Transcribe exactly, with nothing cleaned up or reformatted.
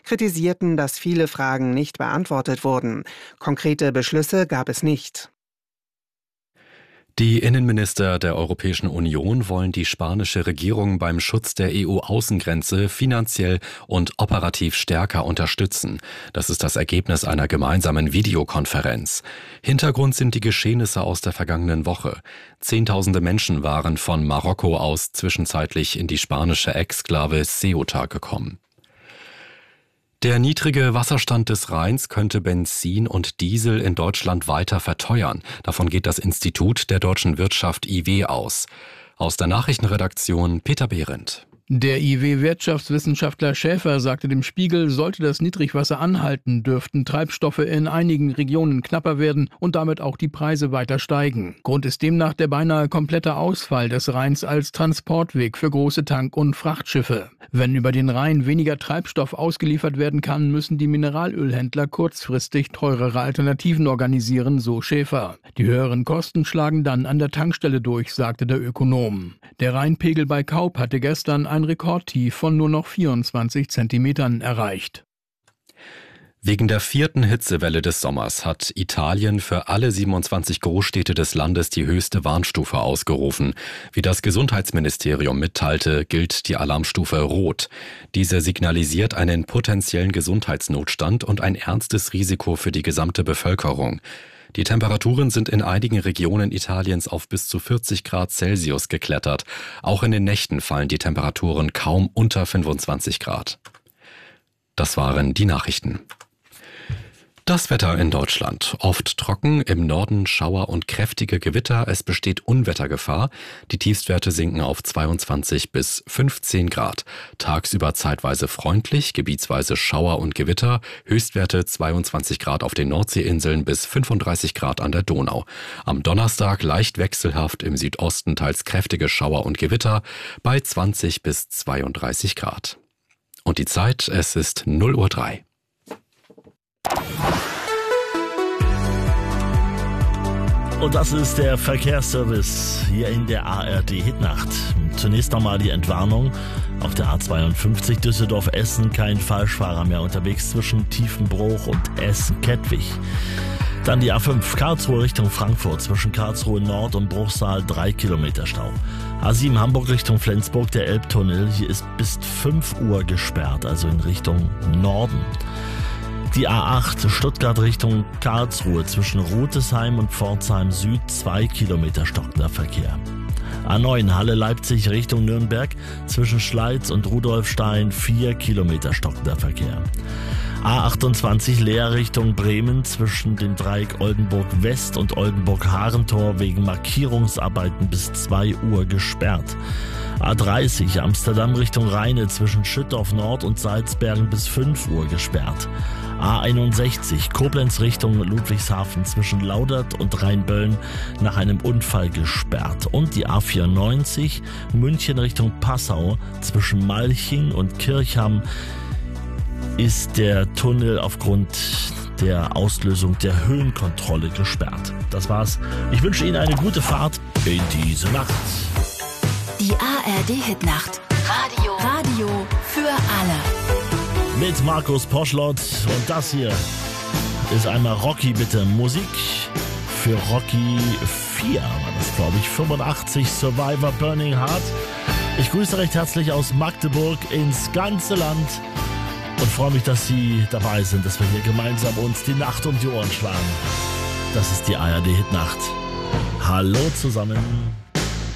kritisierten, dass viele Fragen nicht beantwortet wurden. Konkrete Beschlüsse gab es nicht. Die Innenminister der Europäischen Union wollen die spanische Regierung beim Schutz der E U-Außengrenze finanziell und operativ stärker unterstützen. Das ist das Ergebnis einer gemeinsamen Videokonferenz. Hintergrund sind die Geschehnisse aus der vergangenen Woche. Zehntausende Menschen waren von Marokko aus zwischenzeitlich in die spanische Exklave Ceuta gekommen. Der niedrige Wasserstand des Rheins könnte Benzin und Diesel in Deutschland weiter verteuern. Davon geht das Institut der deutschen Wirtschaft I W aus. Aus der Nachrichtenredaktion Peter Behrendt. Der I W-Wirtschaftswissenschaftler Schäfer sagte dem Spiegel, sollte das Niedrigwasser anhalten, dürften Treibstoffe in einigen Regionen knapper werden und damit auch die Preise weiter steigen. Grund ist demnach der beinahe komplette Ausfall des Rheins als Transportweg für große Tank- und Frachtschiffe. Wenn über den Rhein weniger Treibstoff ausgeliefert werden kann, müssen die Mineralölhändler kurzfristig teurere Alternativen organisieren, so Schäfer. Die höheren Kosten schlagen dann an der Tankstelle durch, sagte der Ökonom. Der Rheinpegel bei Kaub hatte gestern ein Rekordtief von nur noch vierundzwanzig Zentimetern erreicht. Wegen der vierten Hitzewelle des Sommers hat Italien für alle siebenundzwanzig Großstädte des Landes die höchste Warnstufe ausgerufen. Wie das Gesundheitsministerium mitteilte, gilt die Alarmstufe Rot. Diese signalisiert einen potenziellen Gesundheitsnotstand und ein ernstes Risiko für die gesamte Bevölkerung. Die Temperaturen sind in einigen Regionen Italiens auf bis zu vierzig Grad Celsius geklettert. Auch in den Nächten fallen die Temperaturen kaum unter fünfundzwanzig Grad. Das waren die Nachrichten. Das Wetter in Deutschland. Oft trocken, im Norden Schauer und kräftige Gewitter. Es besteht Unwettergefahr. Die Tiefstwerte sinken auf zweiundzwanzig bis fünfzehn Grad. Tagsüber zeitweise freundlich, gebietsweise Schauer und Gewitter. Höchstwerte zweiundzwanzig Grad auf den Nordseeinseln bis fünfunddreißig Grad an der Donau. Am Donnerstag leicht wechselhaft, im Südosten teils kräftige Schauer und Gewitter bei zwanzig bis zweiunddreißig Grad. Und die Zeit, es ist null Uhr drei. Und das ist der Verkehrsservice hier in der A R D-Hitnacht. Zunächst einmal die Entwarnung. Auf der A zweiundfünfzig Düsseldorf-Essen kein Falschfahrer mehr unterwegs zwischen Tiefenbruch und Essen-Kettwig. Dann die A fünf Karlsruhe Richtung Frankfurt zwischen Karlsruhe Nord und Bruchsal drei Kilometer Stau. A sieben Hamburg Richtung Flensburg, der Elbtunnel. Hier ist bis fünf Uhr gesperrt, also in Richtung Norden. Die A acht Stuttgart Richtung Karlsruhe zwischen Rotesheim und Pforzheim Süd zwei Kilometer stockender Verkehr. A neun Halle Leipzig Richtung Nürnberg zwischen Schleiz und Rudolfstein vier Kilometer stockender Verkehr. A achtundzwanzig Leer Richtung Bremen zwischen dem Dreieck Oldenburg West und Oldenburg Harentor wegen Markierungsarbeiten bis zwei Uhr gesperrt. A dreißig Amsterdam Richtung Rheine zwischen Schüttorf Nord und Salzbergen bis fünf Uhr gesperrt. A einundsechzig Koblenz Richtung Ludwigshafen zwischen Laudert und Rheinböllen nach einem Unfall gesperrt. Und die A vierundneunzig München Richtung Passau zwischen Malching und Kirchham ist der Tunnel aufgrund der Auslösung der Höhenkontrolle gesperrt. Das war's. Ich wünsche Ihnen eine gute Fahrt in diese Nacht. Die A R D-Hitnacht. Radio. Radio für alle. Mit Markus Poschlott und das hier ist einmal Rocky bitte. Musik für Rocky vier war das, glaube ich. fünfundachtzig Survivor Burning Heart. Ich grüße recht herzlich aus Magdeburg ins ganze Land und freue mich, dass Sie dabei sind, dass wir hier gemeinsam uns die Nacht um die Ohren schlagen. Das ist die A R D-Hitnacht. Hallo zusammen.